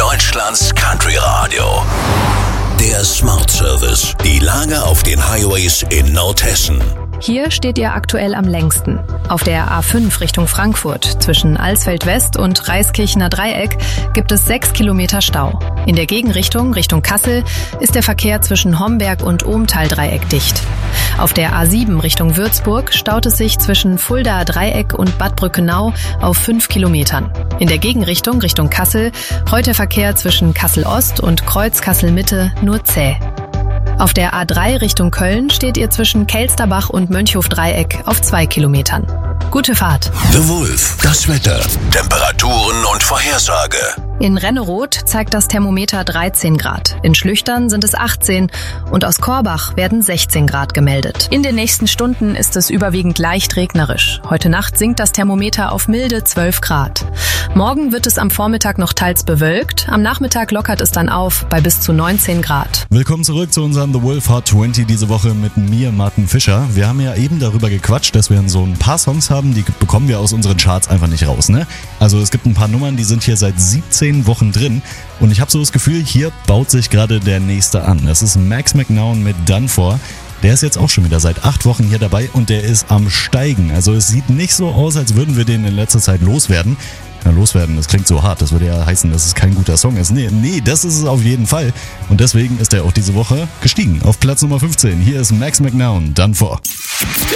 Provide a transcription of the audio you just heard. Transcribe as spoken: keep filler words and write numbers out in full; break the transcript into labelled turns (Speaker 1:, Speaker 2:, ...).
Speaker 1: Deutschlands Country Radio. Der Smart Service. Die Lage auf den Highways in Nordhessen.
Speaker 2: Hier steht ihr aktuell am längsten. Auf der A fünf Richtung Frankfurt zwischen Alsfeld West und Reiskirchener Dreieck gibt es sechs Kilometer Stau. In der Gegenrichtung Richtung Kassel ist der Verkehr zwischen Homberg und Ohmtal-Dreieck dicht. Auf der A sieben Richtung Würzburg staut es sich zwischen Fuldaer Dreieck und Bad Brückenau auf fünf Kilometern. In der Gegenrichtung Richtung Kassel rollt der Verkehr zwischen Kassel Ost und Kreuz Kassel Mitte nur zäh. Auf der A drei Richtung Köln steht ihr zwischen Kelsterbach und Mönchhof-Dreieck auf zwei Kilometern. Gute Fahrt.
Speaker 1: The Wolf, das Wetter, Temperaturen und Vorhersage.
Speaker 2: In Renneroth zeigt das Thermometer dreizehn Grad. In Schlüchtern sind es achtzehn und aus Korbach werden sechzehn Grad gemeldet. In den nächsten Stunden ist es überwiegend leicht regnerisch. Heute Nacht sinkt das Thermometer auf milde zwölf Grad. Morgen wird es am Vormittag noch teils bewölkt. Am Nachmittag lockert es dann auf bei bis zu neunzehn Grad.
Speaker 3: Willkommen zurück zu unserem The Wolf Hot zwanzig diese Woche mit mir, Martin Fischer. Wir haben ja eben darüber gequatscht, dass wir so ein paar Songs haben, die bekommen wir aus unseren Charts einfach nicht raus, ne? Also es gibt ein paar Nummern, die sind hier seit siebzehn Wochen drin und ich habe so das Gefühl, hier baut sich gerade der nächste an. Das ist Max McNown mit Done For. Der ist jetzt auch schon wieder seit acht Wochen hier dabei und der ist am Steigen. Also es sieht nicht so aus, als würden wir den in letzter Zeit loswerden. Na, loswerden, das klingt so hart, das würde ja heißen, dass es kein guter Song ist. Nee, nee, das ist es auf jeden Fall. Und deswegen ist er auch diese Woche gestiegen auf Platz Nummer fünfzehn. Hier ist Max McNown, Done For.